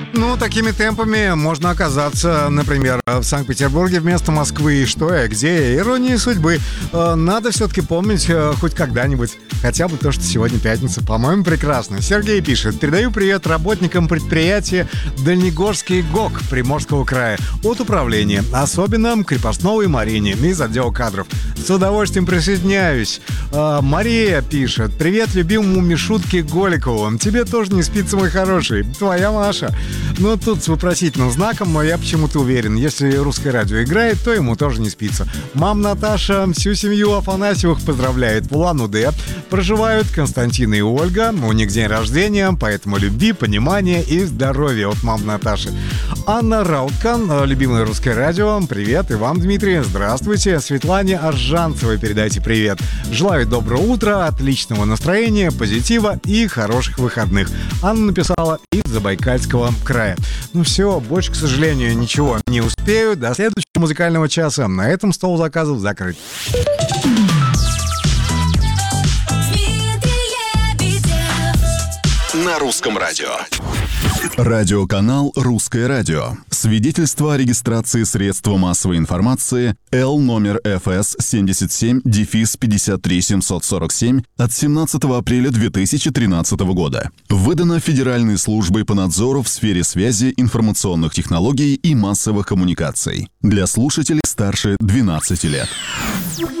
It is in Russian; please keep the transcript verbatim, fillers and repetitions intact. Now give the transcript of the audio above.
Ну, такими темпами можно оказаться, например, в Санкт-Петербурге вместо Москвы. Что я, где я? Ирония судьбы. Надо все-таки помнить хоть когда-нибудь хотя бы то, что сегодня пятница. По-моему, прекрасно. Сергей пишет: передаю привет работникам предприятия Дальнегорский ГОК Приморского края от управления, особенно Крепостновой Марине из отдела кадров. С удовольствием присоединяюсь. А, Мария пишет: привет любимому Мишутке Голикову. Тебе тоже не спится, мой хороший. Твоя Маша. Ну, тут с вопросительным знаком, но я почему-то уверен, если русское радио играет, то ему тоже не спится. Мам Наташа всю семью Афанасьевых поздравляет в Улан-Удэ. Проживают Константин и Ольга. У них день рождения, поэтому любви, понимания и здоровья от мам Наташи. Анна Рауткан, любимое русское радио. Привет. И вам, Дмитрий. Здравствуйте. Светлане Аржанцевой передайте привет. Желаю доброго утра, отличного настроения, позитива и хороших выходных. Анна написала из Забайкальского края. Ну все, больше, к сожалению, ничего не успею. До следующего музыкального часа. На этом стол заказов закрыт. На русском радио. Радиоканал «Русское радио». Свидетельство о регистрации средства массовой информации Л номер эф эс семьдесят семь пятьдесят три семьсот сорок семь от семнадцатого апреля две тысячи тринадцатого года. Выдано Федеральной службой по надзору в сфере связи, информационных технологий и массовых коммуникаций. Для слушателей старше двенадцати лет.